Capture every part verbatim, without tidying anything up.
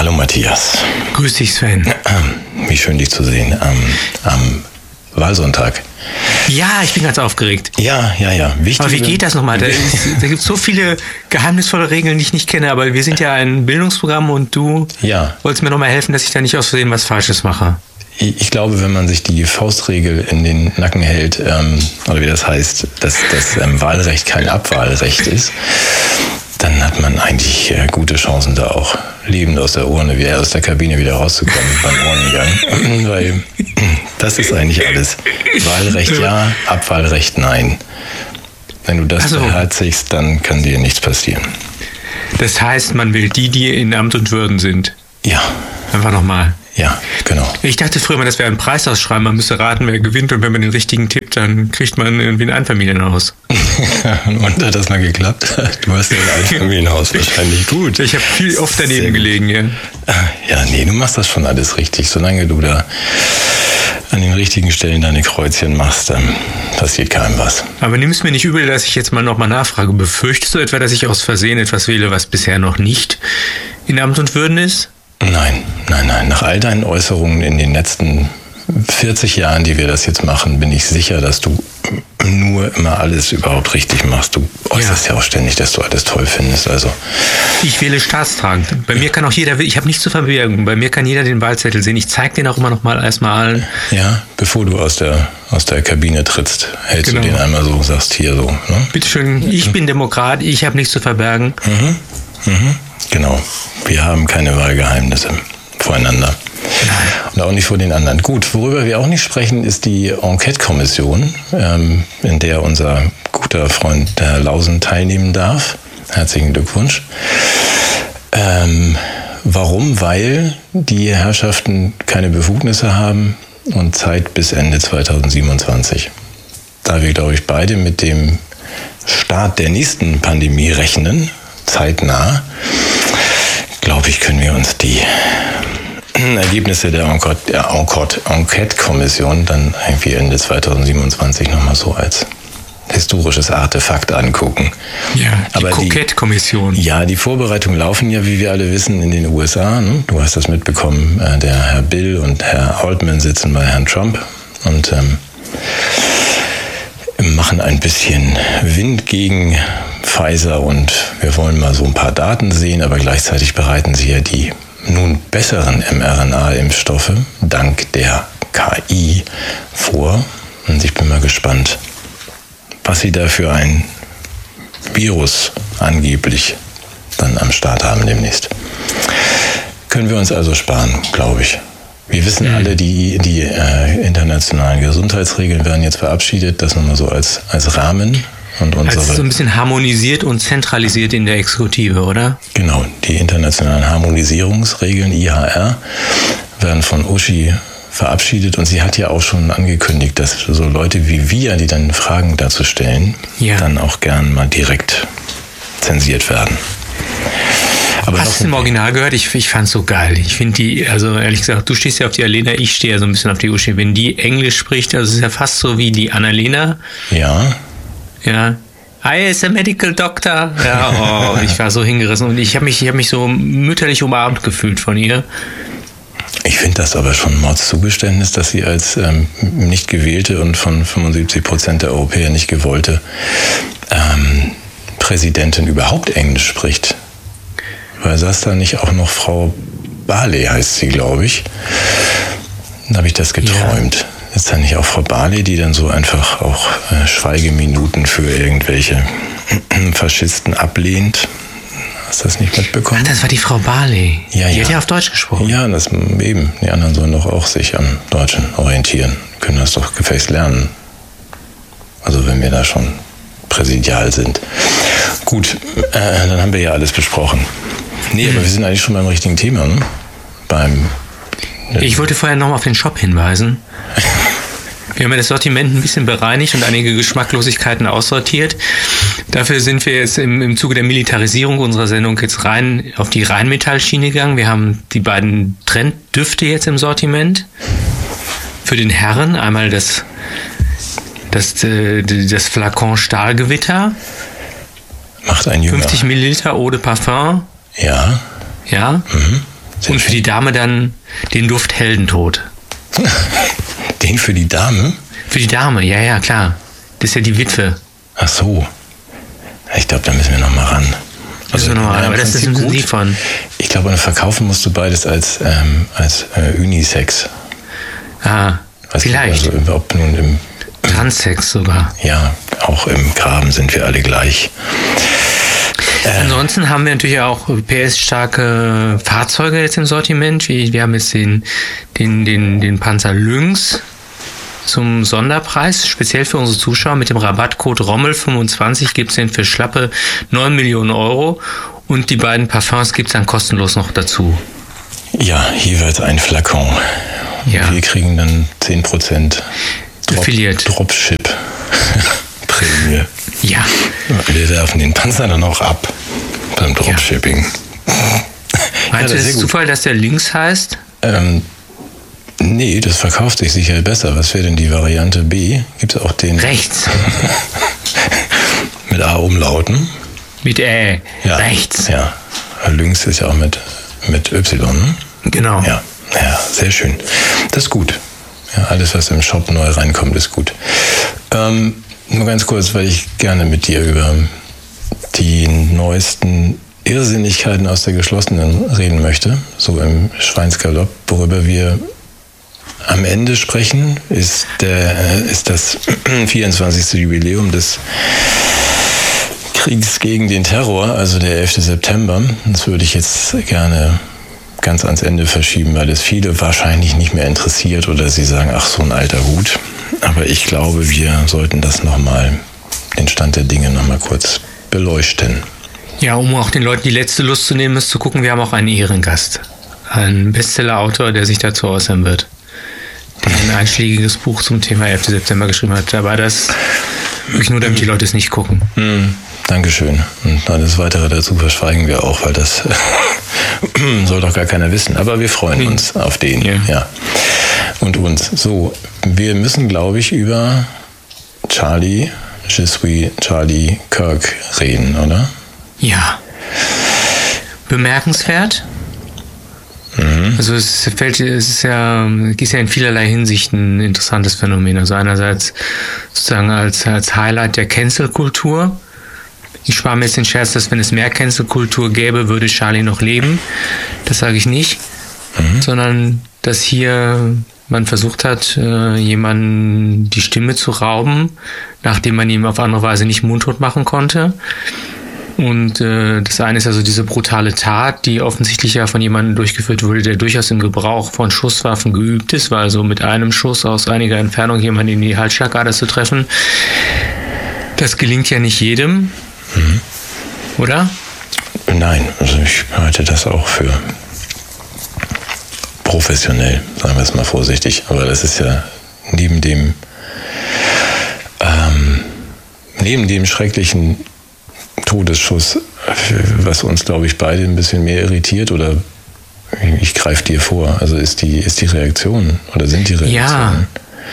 Hallo Matthias. Grüß dich, Sven. Wie schön, dich zu sehen am, am Wahlsonntag. Ja, ich bin ganz aufgeregt. Ja, ja, ja. Wichtig. Aber wie geht das nochmal? Da, da gibt es so viele geheimnisvolle Regeln, die ich nicht kenne, aber wir sind ja ein Bildungsprogramm und du ja. wolltest mir nochmal helfen, dass ich da nicht aus Versehen was Falsches mache. Ich glaube, wenn man sich die Faustregel in den Nacken hält, ähm, oder wie das heißt, dass das ähm, Wahlrecht kein Abwahlrecht ist, dann hat man eigentlich äh, gute Chancen, da auch lebend aus der Urne, wieder aus der Kabine wieder rauszukommen beim Urnengang. Weil das ist eigentlich alles. Wahlrecht ja, Abwahlrecht nein. Wenn du das also, beherzigst, dann kann dir nichts passieren. Das heißt, man will die, die in Amt und Würden sind. Ja. Einfach nochmal. Ja, genau. Ich dachte früher mal, das wäre ein Preisausschreiben. Man müsste raten, wer gewinnt. Und wenn man den richtigen tippt, dann kriegt man irgendwie ein Einfamilienhaus. Und hat das mal geklappt? Du hast ja ein Einfamilienhaus wahrscheinlich gut. Ich habe viel oft daneben gelegen, ja. Ja, nee, du machst das schon alles richtig. Solange du da an den richtigen Stellen deine Kreuzchen machst, dann passiert keinem was. Aber nimm es mir nicht übel, dass ich jetzt mal nochmal nachfrage. Befürchtest du etwa, dass ich aus Versehen etwas wähle, was bisher noch nicht in Amt und Würden ist? Nein, nein, nein. Nach all deinen Äußerungen in den letzten vierzig Jahren, die wir das jetzt machen, bin ich sicher, dass du nur immer alles überhaupt richtig machst. Du äußerst ja, ja auch ständig, dass du alles toll findest. Also ich wähle staatstragend. Bei mir kann auch jeder, ich habe nichts zu verbergen, bei mir kann jeder den Wahlzettel sehen. Ich zeige den auch immer noch mal erstmal allen. Ja, bevor du aus der, aus der Kabine trittst, hältst genau. du den einmal so, sagst hier so. Ne? Bitteschön, ich bin Demokrat, ich habe nichts zu verbergen. Mhm, mhm. Genau, wir haben keine Wahlgeheimnisse voreinander. Nein. Und auch nicht vor den anderen. Gut, worüber wir auch nicht sprechen, ist die Enquete-Kommission, ähm, in der unser guter Freund Herr Lausen teilnehmen darf. Herzlichen Glückwunsch. Ähm, warum? Weil die Herrschaften keine Befugnisse haben und Zeit bis Ende zweitausendsiebenundzwanzig. Da wir, glaube ich, beide mit dem Start der nächsten Pandemie rechnen, zeitnah, glaube ich, können wir uns die Ergebnisse der Enquete-Kommission dann irgendwie Ende zweitausendsiebenundzwanzig nochmal so als historisches Artefakt angucken. Ja, die Aber Enquete-Kommission. Ja, die Vorbereitungen laufen ja, wie wir alle wissen, in den U S A. Ne? Du hast das mitbekommen, der Herr Bill und Herr Altman sitzen bei Herrn Trump und ähm, machen ein bisschen Wind gegen Pfizer und wir wollen mal so ein paar Daten sehen, aber gleichzeitig bereiten sie ja die nun besseren mRNA-Impfstoffe dank der K I vor. Und ich bin mal gespannt, was sie da für ein Virus angeblich dann am Start haben demnächst. Können wir uns also sparen, glaube ich. Wir wissen mhm. alle, die, die äh, internationalen Gesundheitsregeln werden jetzt verabschiedet. Das nochmal so als, als Rahmen. Und unsere, also so ein bisschen harmonisiert und zentralisiert in der Exekutive, oder? Genau, die internationalen Harmonisierungsregeln, I H R, werden von Uschi verabschiedet. Und sie hat ja auch schon angekündigt, dass so Leute wie wir, die dann Fragen dazu stellen, ja. dann auch gern mal direkt zensiert werden. Aber hast du es im Original gehört? Ich, ich fand es so geil. Ich finde die, also ehrlich gesagt, du stehst ja auf die Alena, ich stehe ja so ein bisschen auf die Uschi. Wenn die Englisch spricht, also es ist ja fast so wie die Annalena. Ja. Ja. I is a medical doctor. Ja, oh, ich war so hingerissen und ich habe mich, ich hab mich so mütterlich umarmt gefühlt von ihr. Ich finde das aber schon ein Mordszugeständnis, dass sie als ähm, nicht gewählte und von fünfundsiebzig Prozent der Europäer nicht gewollte ähm, Präsidentin überhaupt Englisch spricht. Weil saß da nicht auch noch Frau Barley, heißt sie, glaube ich. Da habe ich das geträumt. Ja. Ist da nicht auch Frau Barley, die dann so einfach auch äh, Schweigeminuten für irgendwelche Faschisten ablehnt? Hast du das nicht mitbekommen? Ach, das war die Frau Barley. Ja, die ja. hat ja auf Deutsch gesprochen. Ja, das eben. Die anderen sollen doch auch sich am Deutschen orientieren. Können das doch gefälligst lernen. Also wenn wir da schon präsidial sind. Gut, äh, dann haben wir ja alles besprochen. Nee, aber wir sind eigentlich schon beim richtigen Thema, ne? Beim... Ich wollte vorher noch mal auf den Shop hinweisen. Wir haben ja das Sortiment ein bisschen bereinigt und einige Geschmacklosigkeiten aussortiert. Dafür sind wir jetzt im, im Zuge der Militarisierung unserer Sendung jetzt rein auf die Rheinmetall-Schiene gegangen. Wir haben die beiden Trenddüfte jetzt im Sortiment. Für den Herren einmal das, das, das Flakon Stahlgewitter. Macht ein Jünger. fünfzig Milliliter Eau de Parfum. Ja. Ja. Mhm. Sehr Und für schön. die Dame dann den Duft Heldentod. Den für die Dame? Für die Dame, ja, ja, klar. Das ist ja die Witwe. Ach so. Ich glaube, da müssen wir noch mal ran. Also, also nochmal, ja, aber das ist ein Lied von. Ich glaube, und verkaufen musst du beides als, ähm, als äh, Unisex. Ah, Weiß vielleicht. nicht, also, ob nun im, Transsex sogar. ja, auch im Graben sind wir alle gleich. Äh, Ansonsten haben wir natürlich auch P S-starke Fahrzeuge jetzt im Sortiment. Wir, wir haben jetzt den, den, den, den Panzer Lynx zum Sonderpreis, speziell für unsere Zuschauer. Mit dem Rabattcode Rommel fünfundzwanzig gibt es den für schlappe neun Millionen Euro und die beiden Parfums gibt es dann kostenlos noch dazu. Ja, jeweils ein Flakon. Ja. Wir kriegen dann zehn Prozent Drop, Affiliate. Dropship Prämie. Ja. Wir werfen den Panzer dann auch ab beim Dropshipping. Meinst Ja, du, es sehr ist gut. Zufall, dass der Lynx heißt? Ähm, nee, das verkauft sich sicher besser. Was wäre denn die Variante B? Gibt es auch den Rechts. mit A-Umlauten? Mit Ä. Ja. Rechts. Ja. Lynx ist ja auch mit, mit Y. Ne? Genau. Ja. Ja, sehr schön. Das ist gut. Ja, alles, was im Shop neu reinkommt, ist gut. Ähm, nur ganz kurz, weil ich gerne mit dir über die neuesten Irrsinnigkeiten aus der geschlossenen reden möchte, so im Schweinsgalopp, worüber wir am Ende sprechen, ist, der, ist das vierundzwanzigste Jubiläum des Kriegs gegen den Terror, also der elfte September. Das würde ich jetzt gerne ganz ans Ende verschieben, weil es viele wahrscheinlich nicht mehr interessiert oder sie sagen, ach, so ein alter Hut. Aber ich glaube, wir sollten das nochmal, den Stand der Dinge nochmal kurz beleuchten. Ja, um auch den Leuten die letzte Lust zu nehmen, ist zu gucken, wir haben auch einen Ehrengast. Einen Bestseller-Autor, der sich dazu äußern wird. Der ein einschlägiges Buch zum Thema elften September geschrieben hat. Aber das wirklich nur, damit die Leute es nicht gucken. Mm, Dankeschön. Und alles Weitere dazu verschweigen wir auch, weil das soll doch gar keiner wissen. Aber wir freuen uns auf den. Ja. Ja. Und uns. So, wir müssen, glaube ich, über Charlie, Je suis Charlie Kirk reden, oder? Ja. Bemerkenswert. Mhm. Also es fällt, es ist ja, es ist ja in vielerlei Hinsicht ein interessantes Phänomen. Also einerseits sozusagen als, als Highlight der Cancel-Kultur. Ich spare mir jetzt den Scherz, dass wenn es mehr Cancel-Kultur gäbe, würde Charlie noch leben. Das sage ich nicht. Mhm. Sondern, dass hier man versucht hat, jemanden die Stimme zu rauben, nachdem man ihm auf andere Weise nicht mundtot machen konnte. Und äh, das eine ist also diese brutale Tat, die offensichtlich ja von jemandem durchgeführt wurde, der durchaus im Gebrauch von Schusswaffen geübt ist, weil also mit einem Schuss aus einiger Entfernung jemanden in die Halsschlagader zu treffen, das gelingt ja nicht jedem, mhm. oder? Nein, also ich halte das auch für professionell, sagen wir es mal vorsichtig, aber das ist ja neben dem ähm, neben dem schrecklichen Todesschuss, was uns, glaube ich, beide ein bisschen mehr irritiert, oder ich greife dir vor, also ist die, ist die Reaktion oder sind die Reaktionen? Ja.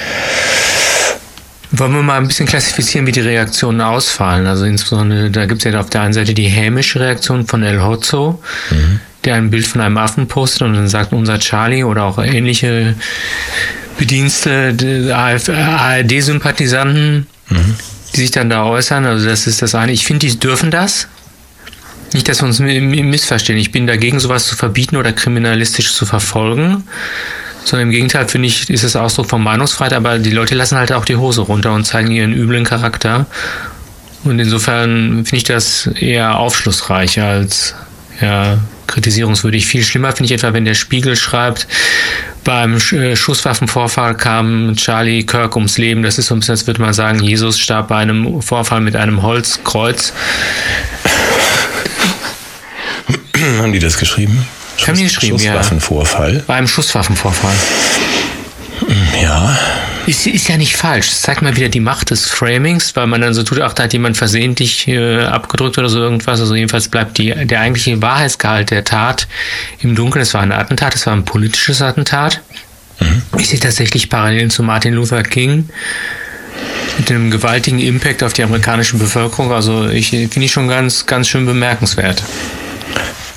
Wollen wir mal ein bisschen klassifizieren, wie die Reaktionen ausfallen? Also insbesondere, da gibt es ja auf der einen Seite die hämische Reaktion von El Hotzo, mhm. der ein Bild von einem Affen postet und dann sagt, unser Charlie, oder auch ähnliche Bedienste, A R D-Sympathisanten, mhm. die sich dann da äußern. Also das ist das eine. Ich finde, die dürfen das. Nicht, dass wir uns missverstehen. Ich bin dagegen, sowas zu verbieten oder kriminalistisch zu verfolgen. Sondern im Gegenteil, finde ich, ist es Ausdruck von Meinungsfreiheit, aber die Leute lassen halt auch die Hose runter und zeigen ihren üblen Charakter. Und insofern finde ich das eher aufschlussreich als ja, kritisierungswürdig. Viel schlimmer finde ich etwa, wenn der Spiegel schreibt, beim Schusswaffenvorfall kam Charlie Kirk ums Leben. Das ist so ein bisschen, als würde man sagen, Jesus starb bei einem Vorfall mit einem Holzkreuz. Haben die das geschrieben? Haben die geschrieben, Schusswaffenvorfall. Ja. Bei einem Schusswaffenvorfall. Ja. Ist, ist ja nicht falsch. Das zeigt mal wieder die Macht des Framings, weil man dann so tut, ach, da hat jemand versehentlich äh, abgedrückt oder so irgendwas. Also jedenfalls bleibt die, der eigentliche Wahrheitsgehalt der Tat im Dunkeln. Es war ein Attentat, es war ein politisches Attentat. Mhm. Ich sehe tatsächlich Parallelen zu Martin Luther King mit einem gewaltigen Impact auf die amerikanische Bevölkerung. Also ich finde ich schon ganz, ganz schön bemerkenswert.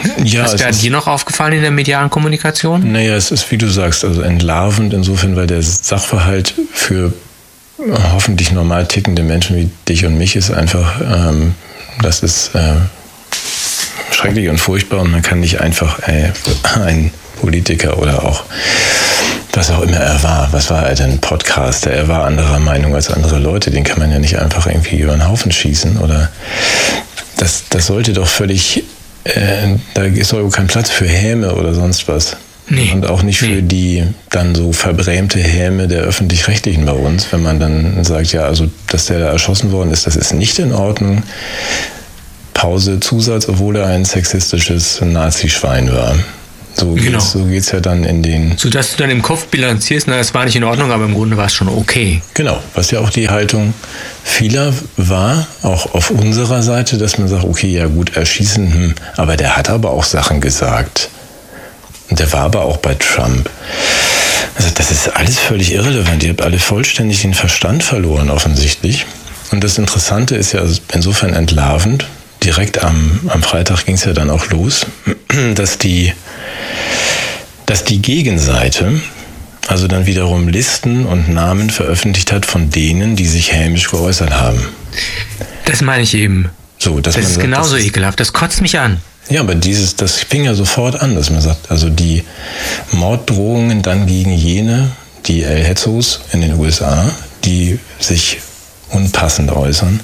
Ja, Was wäre dir noch aufgefallen in der medialen Kommunikation? Naja, es ist, wie du sagst, also entlarvend insofern, weil der Sachverhalt für hoffentlich normal tickende Menschen wie dich und mich ist einfach, ähm, das ist äh, schrecklich und furchtbar und man kann nicht einfach äh, ein Politiker oder auch was auch immer er war, was war er denn, Podcaster, er war anderer Meinung als andere Leute, den kann man ja nicht einfach irgendwie über den Haufen schießen oder das, das sollte doch völlig, äh, da ist doch kein Platz für Häme oder sonst was. Nee. Und auch nicht für nee. die dann so verbrämte Häme der Öffentlich-Rechtlichen bei uns, wenn man dann sagt, ja, also, dass der da erschossen worden ist, das ist nicht in Ordnung. Pause, Zusatz, obwohl er ein sexistisches Nazi-Schwein war. So geht's, genau. so geht's ja dann in den... Sodass du dann im Kopf bilanzierst, na, das war nicht in Ordnung, aber im Grunde war es schon okay. Genau, was ja auch die Haltung vieler war, auch auf unserer Seite, dass man sagt, okay, ja gut, erschießen, hm, aber der hat aber auch Sachen gesagt. Und der war aber auch bei Trump. Also das ist alles völlig irrelevant. Ihr habt alle vollständig den Verstand verloren, offensichtlich. Und das Interessante ist ja insofern entlarvend. Direkt am, am Freitag ging es ja dann auch los, dass die, dass die Gegenseite also dann wiederum Listen und Namen veröffentlicht hat von denen, die sich hämisch geäußert haben. Das meine ich eben. So, dass das man ist sagt, genauso das ist, ekelhaft. Das kotzt mich an. Ja, aber dieses, das fing ja sofort an, dass man sagt, also die Morddrohungen dann gegen jene, die El Hetzos in den U S A, die sich unpassend äußern.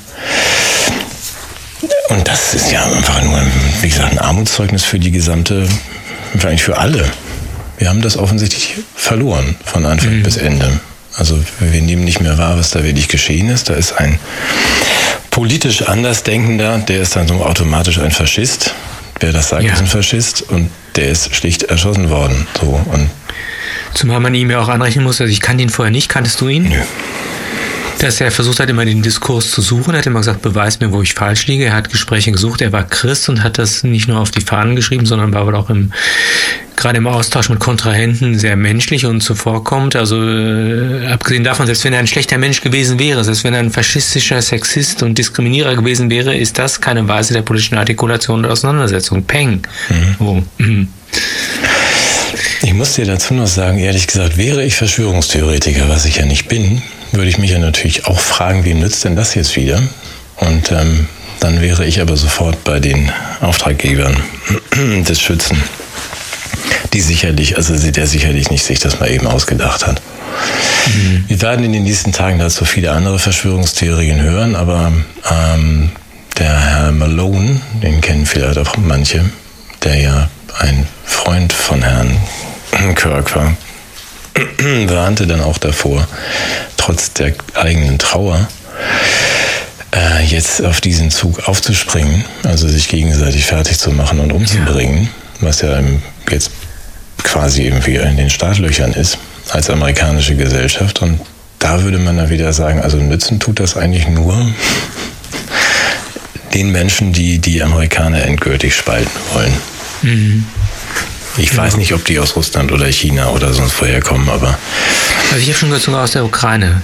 Und das ist ja einfach nur, wie gesagt, ein Armutszeugnis für die gesamte, eigentlich für alle. Wir haben das offensichtlich verloren von Anfang mhm. bis Ende. Also wir nehmen nicht mehr wahr, was da wirklich geschehen ist. Da ist ein politisch Andersdenkender, der ist dann so automatisch ein Faschist. Wer das sagt, ja. ist ein Faschist und der ist schlicht erschossen worden. So, und zumal man ihm ja auch anrechnen muss, also ich kannte ihn vorher nicht, kanntest du ihn? Nö. Dass er versucht hat, immer den Diskurs zu suchen, er hat immer gesagt, beweis mir, wo ich falsch liege. Er hat Gespräche gesucht, er war Christ und hat das nicht nur auf die Fahnen geschrieben, sondern war wohl auch im, gerade im Austausch mit Kontrahenten sehr menschlich und zuvorkommend. Also äh, abgesehen davon, selbst wenn er ein schlechter Mensch gewesen wäre, selbst wenn er ein faschistischer Sexist und Diskriminierer gewesen wäre, ist das keine Weise der politischen Artikulation und Auseinandersetzung. Peng. Mhm. Oh. Mhm. Ich muss dir dazu noch sagen, ehrlich gesagt, wäre ich Verschwörungstheoretiker, was ich ja nicht bin, würde ich mich ja natürlich auch fragen, wem nützt denn das jetzt wieder? Und ähm, dann wäre ich aber sofort bei den Auftraggebern des Schützen, die sicherlich, also der sicherlich nicht sich das mal eben ausgedacht hat. Mhm. Wir werden in den nächsten Tagen dazu viele andere Verschwörungstheorien hören, aber ähm, der Herr Malone, den kennen vielleicht auch manche, der ja ein Freund von Herrn Kirk war, warnte dann auch davor, trotz der eigenen Trauer, äh, jetzt auf diesen Zug aufzuspringen, also sich gegenseitig fertig zu machen und umzubringen, ja. was ja jetzt quasi irgendwie in den Startlöchern ist, als amerikanische Gesellschaft. Und da würde man dann wieder sagen, also nützen tut das eigentlich nur den Menschen, die die Amerikaner endgültig spalten wollen. Mhm. Ich weiß nicht, ob die aus Russland oder China oder sonst woher kommen, aber... Also ich habe schon gehört, sogar aus der Ukraine.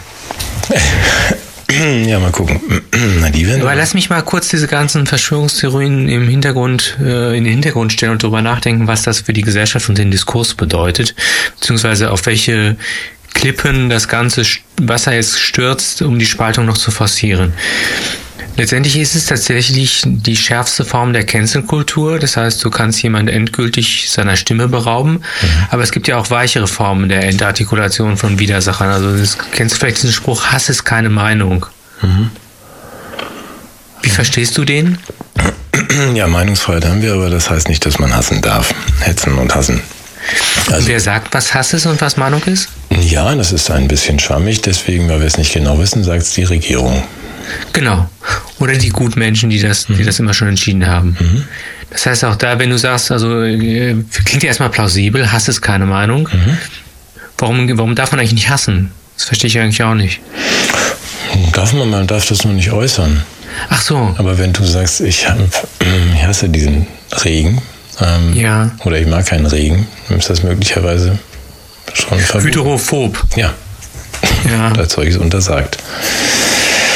Ja, mal gucken. Na, die werden aber lass mich mal kurz diese ganzen Verschwörungstheorien im Hintergrund, äh, in den Hintergrund stellen und darüber nachdenken, was das für die Gesellschaft und den Diskurs bedeutet, beziehungsweise auf welche Klippen das ganze Wasser jetzt stürzt, um die Spaltung noch zu forcieren. Letztendlich ist es tatsächlich die schärfste Form der Cancel-Kultur. Das heißt, du kannst jemand endgültig seiner Stimme berauben. Mhm. Aber es gibt ja auch weichere Formen der Entartikulation von Widersachern. Also das, kennst du vielleicht diesen Spruch, Hass ist keine Meinung. Mhm. Wie verstehst du den? Ja, Meinungsfreiheit haben wir, aber das heißt nicht, dass man hassen darf. Hetzen und hassen. Also, und wer sagt, was Hass ist und was Meinung ist? Ja, das ist ein bisschen schwammig. Deswegen, weil wir es nicht genau wissen, sagt es die Regierung. Genau. Oder die Gutmenschen, die das, mhm. die das immer schon entschieden haben. Mhm. Das heißt auch da, wenn du sagst, also äh, klingt ja erstmal plausibel, Hass ist keine Meinung. Mhm. Warum, warum darf man eigentlich nicht hassen? Das verstehe ich eigentlich auch nicht. Darf man, man darf das nur nicht äußern. Ach so. Aber wenn du sagst, ich, ich hasse diesen Regen, ähm, ja. oder ich mag keinen Regen, dann ist das möglicherweise schon verboten. Hydrophob. Ja. Ja. Das Zeug ist untersagt.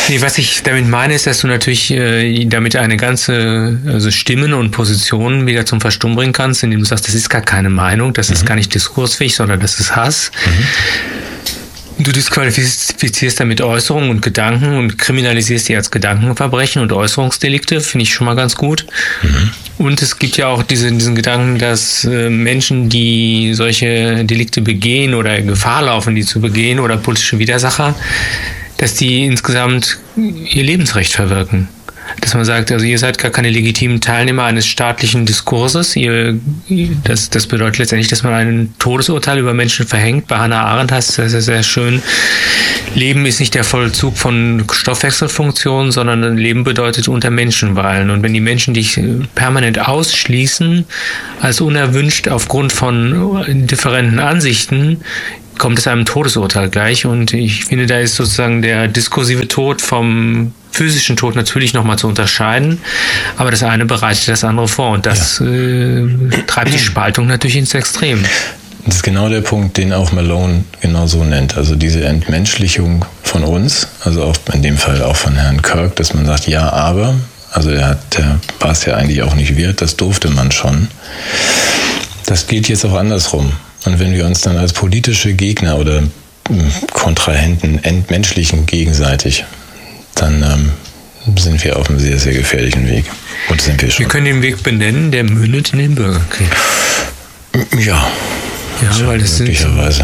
Nee, was ich damit meine, ist, dass du natürlich äh, damit eine ganze also Stimmen und Positionen wieder zum Verstummen bringen kannst, indem du sagst, das ist gar keine Meinung, das mhm. ist gar nicht diskursfähig, sondern das ist Hass. Mhm. Du disqualifizierst damit Äußerungen und Gedanken und kriminalisierst die als Gedankenverbrechen und Äußerungsdelikte, finde ich schon mal ganz gut. Mhm. Und es gibt ja auch diese, diesen Gedanken, dass äh, Menschen, die solche Delikte begehen oder Gefahr laufen, die zu begehen oder politische Widersacher, dass die insgesamt ihr Lebensrecht verwirken. Dass man sagt, also ihr seid gar keine legitimen Teilnehmer eines staatlichen Diskurses. Ihr, das, das bedeutet letztendlich, dass man ein Todesurteil über Menschen verhängt. Bei Hannah Arendt heißt es sehr, sehr schön, Leben ist nicht der Vollzug von Stoffwechselfunktionen, sondern Leben bedeutet unter Menschen weilen. Und wenn die Menschen dich permanent ausschließen, als unerwünscht aufgrund von differenten Ansichten, kommt es einem Todesurteil gleich. Und ich finde, da ist sozusagen der diskursive Tod vom physischen Tod natürlich nochmal zu unterscheiden, aber das eine bereitet das andere vor und das ja. äh, treibt die Spaltung natürlich ins Extrem. Das ist genau der Punkt, den auch Malone genau so nennt, also diese Entmenschlichung von uns, also auch in dem Fall auch von Herrn Kirk, dass man sagt, ja, aber, also er hat, der war es ja eigentlich auch nicht wert, das durfte man schon. Das geht jetzt auch andersrum. Und wenn wir uns dann als politische Gegner oder Kontrahenten entmenschlichen gegenseitig, dann ähm, sind wir auf einem sehr, sehr gefährlichen Weg. Und sind wir schon. Wir können den Weg benennen, der mündet in den Bürgerkrieg. Ja, ja, weil das möglicherweise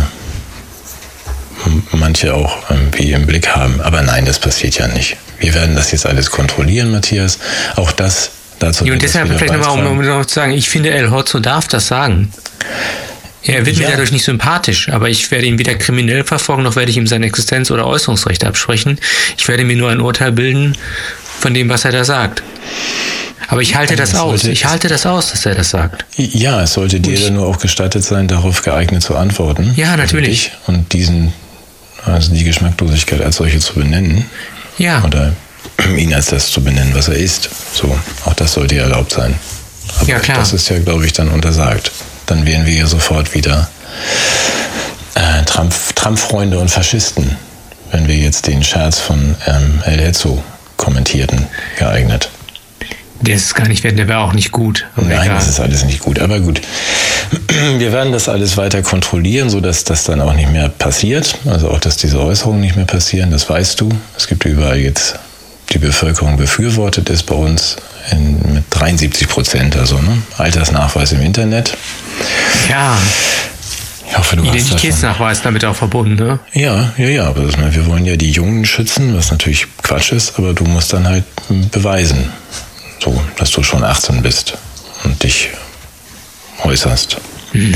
manche auch irgendwie im Blick haben. Aber nein, das passiert ja nicht. Wir werden das jetzt alles kontrollieren, Matthias. Auch das dazu. Ja, und deshalb vielleicht nochmal, um, um noch zu sagen, ich finde, El Hotzo darf das sagen. Er wird ja. mir dadurch nicht sympathisch, aber ich werde ihn weder kriminell verfolgen, noch werde ich ihm sein Existenz- oder Äußerungsrecht absprechen. Ich werde mir nur ein Urteil bilden von dem, was er da sagt. Aber ich halte das, das aus. Ich halte das aus, dass er das sagt. Ja, es sollte dir dann nur auch gestattet sein, darauf geeignet zu antworten. Ja, natürlich. Und diesen, also die Geschmacklosigkeit als solche zu benennen. Ja. Oder ihn als das zu benennen, was er ist. So, auch das sollte ja erlaubt sein. Aber ja, klar. Das ist ja, glaube ich, dann untersagt. Dann wären wir ja sofort wieder äh, Trump, Trump-Freunde und Faschisten, wenn wir jetzt den Scherz von ähm, El Hotzo kommentierten, geeignet. Der ist gar nicht, der wäre auch nicht gut. Nein, egal. Das ist alles nicht gut. Aber gut, wir werden das alles weiter kontrollieren, sodass das dann auch nicht mehr passiert. Also auch, dass diese Äußerungen nicht mehr passieren, das weißt du. Es gibt überall jetzt, die Bevölkerung befürwortet es bei uns in, mit dreiundsiebzig Prozent, also ne? Altersnachweis im Internet. Ja. Ich hoffe, du Identitätsnachweis damit auch verbunden, ne? Ja, ja, ja. Aber das, wir wollen ja die Jungen schützen, was natürlich Quatsch ist, aber du musst dann halt beweisen, so, dass du schon achtzehn bist und dich äußerst. Hm.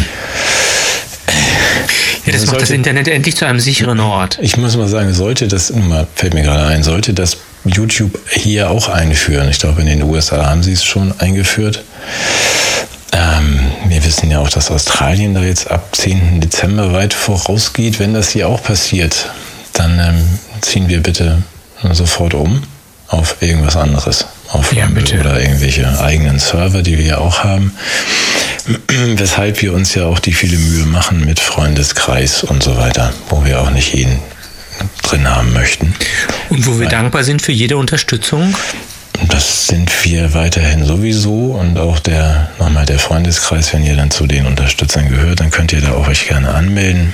Ja, das macht sollte, das Internet endlich zu einem sicheren Ort. Ich muss mal sagen, sollte das, fällt mir gerade ein, sollte das YouTube hier auch einführen. Ich glaube, in den U S A haben sie es schon eingeführt. Ähm, wir wissen ja auch, dass Australien da jetzt ab zehnten Dezember weit vorausgeht. Wenn das hier auch passiert, dann ähm, ziehen wir bitte sofort um auf irgendwas anderes. Auf ja, bitte. Oder irgendwelche eigenen Server, die wir ja auch haben. Weshalb wir uns ja auch die viele Mühe machen mit Freundeskreis und so weiter, wo wir auch nicht jeden drin haben möchten. Und wo wir Weil, dankbar sind für jede Unterstützung? Das sind wir weiterhin sowieso und auch der, nochmal der Freundeskreis, wenn ihr dann zu den Unterstützern gehört, dann könnt ihr da auch euch gerne anmelden.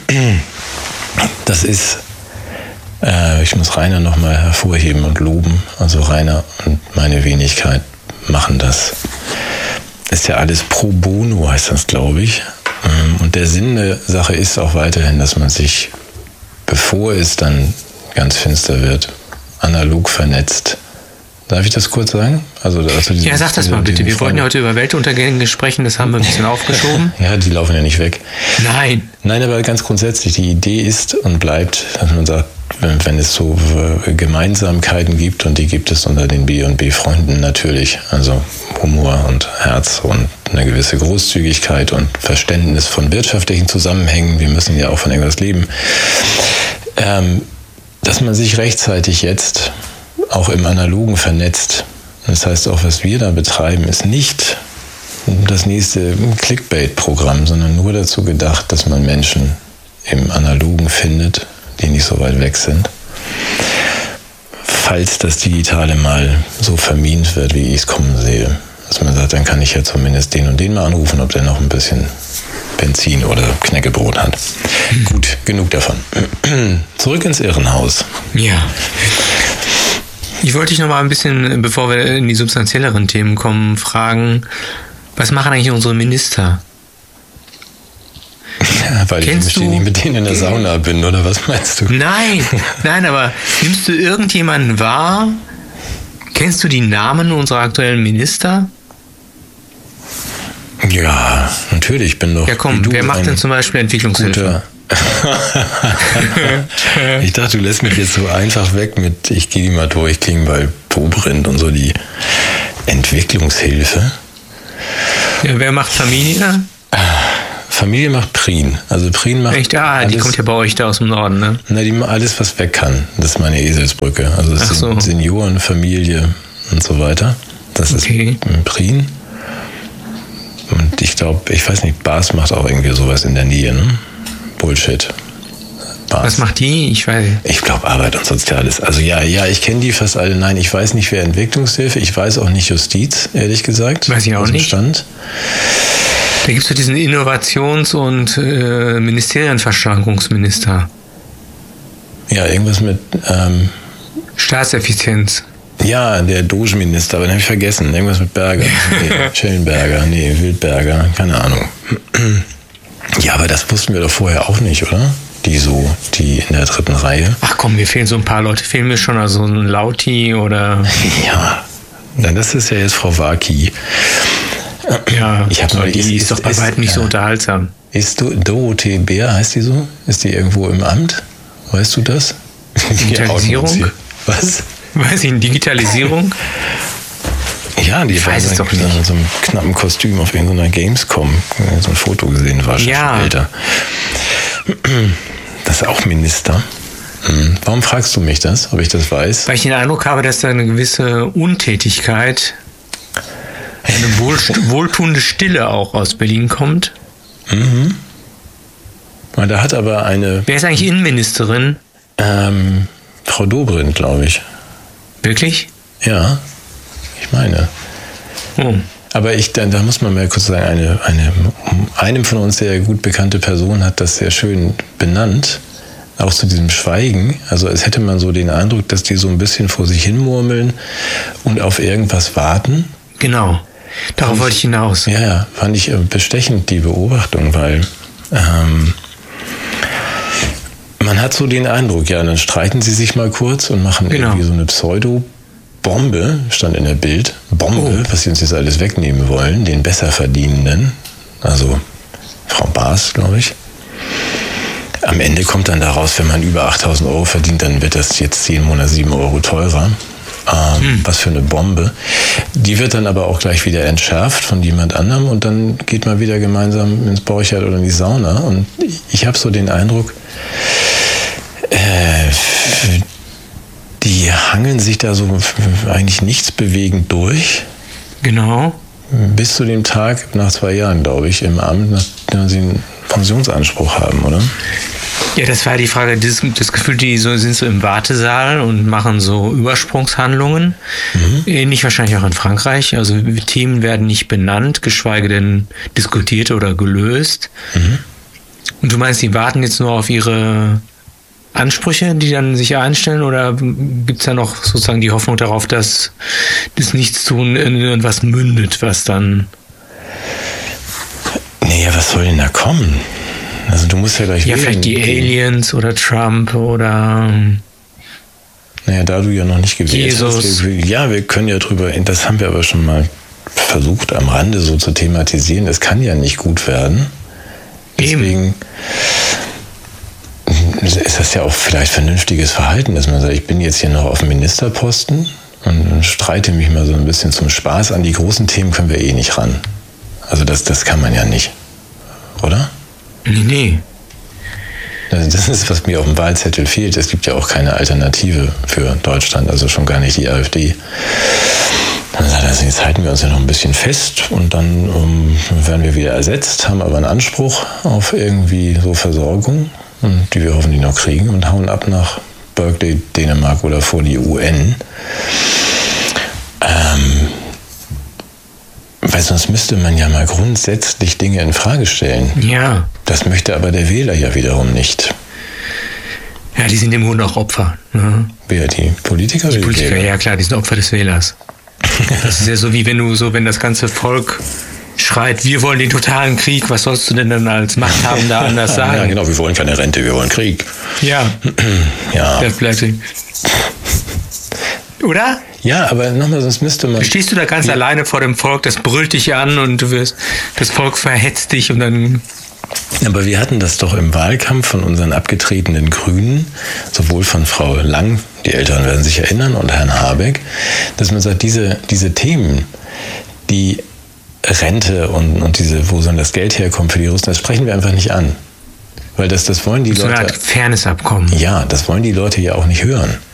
Das ist, äh, ich muss Rainer nochmal hervorheben und loben, also Rainer und meine Wenigkeit machen das. Ist ja alles pro bono, heißt das, glaube ich. Und der Sinn der Sache ist auch weiterhin, dass man sich, bevor es dann ganz finster wird, analog vernetzt. Darf ich das kurz sagen? Also, also diese, ja, sag das mal bitte. Wir Freunde. wollten ja heute über Weltuntergänge sprechen, das haben wir ein bisschen aufgeschoben. Ja, die laufen ja nicht weg. Nein. Nein, aber ganz grundsätzlich, die Idee ist und bleibt, dass man sagt, wenn, wenn es so Gemeinsamkeiten gibt, und die gibt es unter den B und B-Freunden natürlich, also Humor und Herz und eine gewisse Großzügigkeit und Verständnis von wirtschaftlichen Zusammenhängen, wir müssen ja auch von irgendwas leben, ähm, dass man sich rechtzeitig jetzt auch im Analogen vernetzt. Das heißt, auch was wir da betreiben, ist nicht das nächste Clickbait-Programm, sondern nur dazu gedacht, dass man Menschen im Analogen findet, die nicht so weit weg sind. falls das Digitale mal so vermint wird, wie ich es kommen sehe. Dass man sagt, dann kann ich ja zumindest den und den mal anrufen, ob der noch ein bisschen Benzin oder Knäckebrot hat. Mhm. Gut, genug davon. Zurück ins Irrenhaus. Ja. Ich wollte dich noch mal ein bisschen, bevor wir in die substanzielleren Themen kommen, fragen, was machen eigentlich unsere Minister? Ja, weil Kennst ich ständig mit denen in der Sauna bin, oder was meinst du? Nein, nein, aber nimmst du irgendjemanden wahr? Kennst du die Namen unserer aktuellen Minister? Ja, natürlich, ich bin doch... Ja komm, wer macht denn zum Beispiel Entwicklungshilfe? Ich dachte, du lässt mich jetzt so einfach weg mit, ich gehe die mal durch, Klingbeil, Dobrindt und so die Entwicklungshilfe. Ja, wer macht Familie? Familie macht Prien. Also Prien macht... Echt? Ah, alles, die kommt ja bei euch da aus dem Norden, ne? Na, die alles, was weg kann. Das ist meine Eselsbrücke. Also es so. sind Senioren, Familie und so weiter. Das okay. ist Prien. Und ich glaube, ich weiß nicht, Bas macht auch irgendwie sowas in der Nähe, ne? Bullshit. Bas. Was macht die? Ich weiß. Ich glaube Arbeit und Soziales. Also ja, ja, ich kenne die fast alle. Nein, ich weiß nicht, wer Entwicklungshilfe. Ich weiß auch nicht Justiz, ehrlich gesagt. Weiß ich auch nicht. Stand. Da gibt es ja diesen Innovations- und äh, Ministerienverschlankungsminister. Ja, irgendwas mit ähm, Staatseffizienz. Ja, der Doge-Minister, aber den habe ich vergessen. Irgendwas mit Berger. Nee, Schellenberger, nee, Wildberger, keine Ahnung. Ja, aber das wussten wir doch vorher auch nicht, oder? Die so, die in der dritten Reihe. Ach komm, mir fehlen so ein paar Leute. Fehlen mir schon also ein Lauti oder... Ja, na, das ist ja jetzt Frau Waki. Ja, ich hab mal, die ist, ist doch bei weitem nicht so unterhaltsam. Ist du Dorothee Bär, heißt die so? Ist die irgendwo im Amt? Weißt du das? Digitalisierung? Was? Weiß ich, Digitalisierung? Ja, die ich war weiß es doch nicht. In so einem knappen Kostüm auf irgendeiner Gamescom. So ein Foto gesehen, war schon ja. älter. Das ist auch Minister. Hm. Warum fragst du mich das, ob ich das weiß? Weil ich den Eindruck habe, dass da eine gewisse Untätigkeit, eine wohl, wohltuende Stille auch aus Berlin kommt. Mhm. Da hat aber eine... Wer ist eigentlich Innenministerin? Ähm, Frau Dobrindt, glaube ich. Wirklich? Ja, ich meine. Oh. Aber ich, da, da muss man mal kurz sagen, eine, eine, einem von uns sehr gut bekannte Person hat das sehr schön benannt, auch zu diesem Schweigen. Also als hätte man so den Eindruck, dass die so ein bisschen vor sich hin murmeln und auf irgendwas warten. Genau, darauf fand wollte ich hinaus. Ja, ja, fand ich bestechend, die Beobachtung, weil ähm, man hat so den Eindruck, ja, dann streiten sie sich mal kurz und machen genau. irgendwie so eine Pseudo-Bombe, stand in der Bild, Bombe, oh. was sie uns jetzt alles wegnehmen wollen, den Besserverdienenden, also Frau Baas, glaube ich. Am Ende kommt dann daraus, wenn man über achttausend Euro verdient, dann wird das jetzt jeden Monat sieben Euro teurer. Ähm, hm. Was für eine Bombe. Die wird dann aber auch gleich wieder entschärft von jemand anderem und dann geht man wieder gemeinsam ins Borchardt oder in die Sauna. Und ich habe so den Eindruck, äh, die hangeln sich da so eigentlich nichts bewegend durch. Genau. Bis zu dem Tag nach zwei Jahren, glaube ich, im Amt, nachdem sie einen Pensionsanspruch haben, oder? Ja, das war die Frage, das, das Gefühl, die so, sind so im Wartesaal und machen so Übersprungshandlungen. Mhm. Ähnlich wahrscheinlich auch in Frankreich. Also Themen werden nicht benannt, geschweige denn diskutiert oder gelöst. Mhm. Und du meinst, die warten jetzt nur auf ihre Ansprüche, die dann sich einstellen, oder gibt es da noch sozusagen die Hoffnung darauf, dass das Nichtstun in irgendwas mündet, was dann... Nee, was soll denn da kommen? Also du musst ja gleich... Ja, vielleicht die gehen. Aliens oder Trump oder... Naja, da du ja noch nicht gewählt Jesus. hast. Wir, ja, wir können ja drüber... Das haben wir aber schon mal versucht, am Rande so zu thematisieren. Das kann ja nicht gut werden. Deswegen... ist das ja auch vielleicht vernünftiges Verhalten, dass man sagt, ich bin jetzt hier noch auf dem Ministerposten und streite mich mal so ein bisschen zum Spaß. An die großen Themen können wir eh nicht ran. Also das, das kann man ja nicht. Oder? Nee, nee. Also das ist, was mir auf dem Wahlzettel fehlt. Es gibt ja auch keine Alternative für Deutschland, also schon gar nicht die AfD. Dann sagt er, also jetzt halten wir uns ja noch ein bisschen fest und dann um, werden wir wieder ersetzt, haben aber einen Anspruch auf irgendwie so Versorgung, die wir hoffentlich noch kriegen, und hauen ab nach Berkeley, Dänemark oder vor die U N. Ähm, weil sonst müsste man ja mal grundsätzlich Dinge in Frage stellen. Ja. Das möchte aber der Wähler ja wiederum nicht. Ja, die sind im Grunde auch Opfer. Ne? Wer, die Politiker? Die Politiker, die ja klar, die sind Opfer des Wählers. Das ist ja so wie wenn du so, wenn das ganze Volk schreit, wir wollen den totalen Krieg, was sollst du denn dann als Machthabender anders sagen? Ja, genau, wir wollen keine Rente, wir wollen Krieg. Ja. Ja. Das bleibt. Oder? Ja, aber nochmal, sonst müsste man... Stehst du da ganz ja. alleine vor dem Volk, das brüllt dich an und du wirst, das Volk verhetzt dich und dann... Aber wir hatten das doch im Wahlkampf von unseren abgetretenen Grünen, sowohl von Frau Lang, die Älteren werden sich erinnern, und Herrn Habeck, dass man sagt, diese, diese Themen, die Rente und, und diese, wo soll das Geld herkommen für die Russen, das sprechen wir einfach nicht an. Weil das, das wollen die so Leute... eine Art Fairnessabkommen. Ja, das wollen die Leute ja auch nicht hören.